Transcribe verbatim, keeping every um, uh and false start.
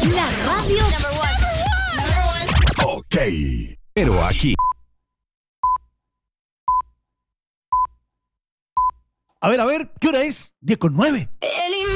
La radio. Number one. Number one. Ok. Pero aquí. A ver, a ver, ¿qué hora es? diez con nueve. El